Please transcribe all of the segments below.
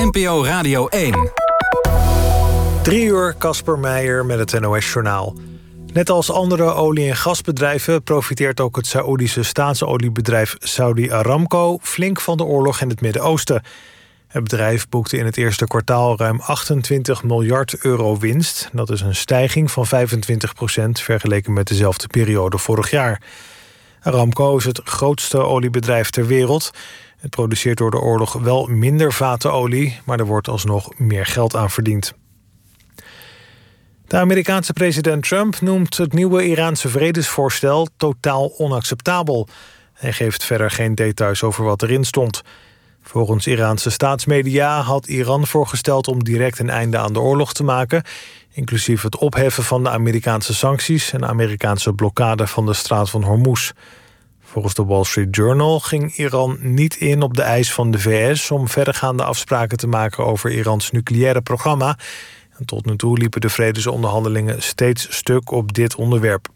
NPO Radio 1. 3 uur, Casper Meijer met het NOS-journaal. Net als andere olie- en gasbedrijven profiteert ook het Saoedische staatsoliebedrijf Saudi Aramco flink van de oorlog in het Midden-Oosten. Het bedrijf boekte in het eerste kwartaal ruim 28 miljard euro winst. Dat is een stijging van 25% vergeleken met dezelfde periode vorig jaar. Aramco is het grootste oliebedrijf ter wereld. Het produceert door de oorlog wel minder vaten olie, maar er wordt alsnog meer geld aan verdiend. De Amerikaanse president Trump noemt het nieuwe Iraanse vredesvoorstel totaal onacceptabel. Hij geeft verder geen details over wat erin stond. Volgens Iraanse staatsmedia had Iran voorgesteld om direct een einde aan de oorlog te maken, inclusief het opheffen van de Amerikaanse sancties en de Amerikaanse blokkade van de straat van Hormuz. Volgens de Wall Street Journal ging Iran niet in op de eis van de VS om verdergaande afspraken te maken over Irans nucleaire programma. En tot nu toe liepen de vredesonderhandelingen steeds stuk op dit onderwerp.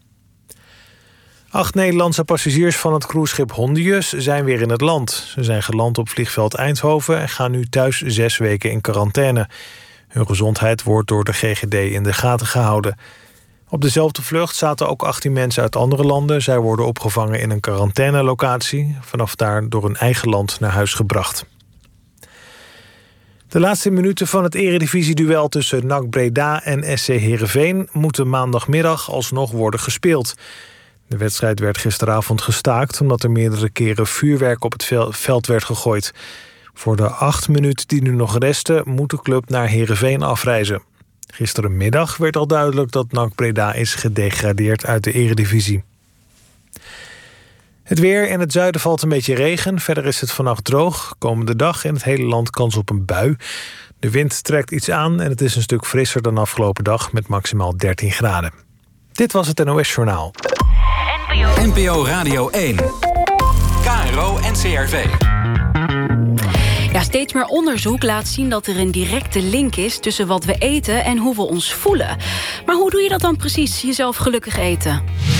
8 Nederlandse passagiers van het cruiseschip Hondius zijn weer in het land. Ze zijn geland op vliegveld Eindhoven en gaan nu thuis 6 weken in quarantaine. Hun gezondheid wordt door de GGD in de gaten gehouden. Op dezelfde vlucht zaten ook 18 mensen uit andere landen. Zij worden opgevangen in een quarantainelocatie. Vanaf daar door hun eigen land naar huis gebracht. De laatste minuten van het eredivisie-duel tussen NAC Breda en SC Heerenveen moeten maandagmiddag alsnog worden gespeeld. De wedstrijd werd gisteravond gestaakt omdat er meerdere keren vuurwerk op het veld werd gegooid. Voor de 8 minuten die nu nog resten moet de club naar Heerenveen afreizen. Gisterenmiddag werd al duidelijk dat NAC Breda is gedegradeerd uit de eredivisie. Het weer: in het zuiden valt een beetje regen. Verder is het vannacht droog. Komende dag in het hele land kans op een bui. De wind trekt iets aan en het is een stuk frisser dan afgelopen dag met maximaal 13 graden. Dit was het NOS Journaal. NPO Radio 1. KRO NCRV. Ja, steeds meer onderzoek laat zien dat er een directe link is tussen wat we eten en hoe we ons voelen. Maar hoe doe je dat dan precies, jezelf gelukkig eten?